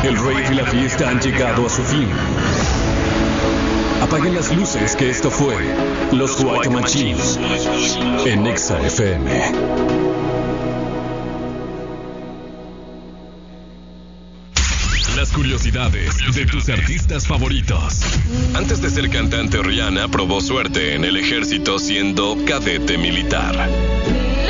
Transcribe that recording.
El rave y la fiesta han llegado a su fin. Apaguen las luces, que esto fue Los White Machines en Exa FM. Las curiosidades de tus artistas favoritos. Antes de ser cantante, Rihanna probó suerte en el ejército siendo cadete militar.